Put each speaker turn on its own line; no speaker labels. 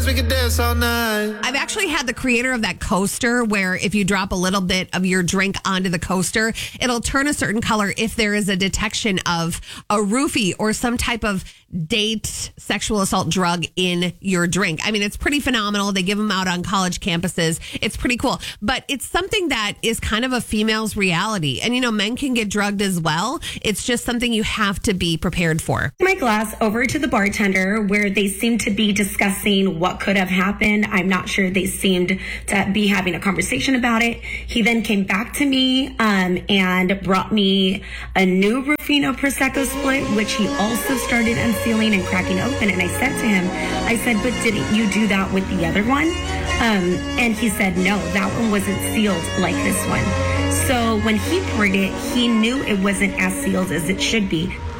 We could dance all night.
I've actually had the creator of that coaster where if you drop a little bit of your drink onto the coaster, it'll turn a certain color if there is a detection of a roofie or some type of date sexual assault drug in your drink. I mean, it's pretty phenomenal. They give them out on college campuses. It's pretty cool. But it's something that is kind of a female's reality. And, you know, men can get drugged as well. It's just something you have to be prepared for.
My glass over to the bartender where they seemed to be discussing what could have happened. I'm not sure. They seemed to be having a conversation about it. He then came back to me and brought me a new Rufino Prosecco split, which he also started unsealing and cracking open. And I said to him, I said, but didn't you do that with the other one? And he said, no, that one wasn't sealed like this one. So when he poured it, he knew it wasn't as sealed as it should be.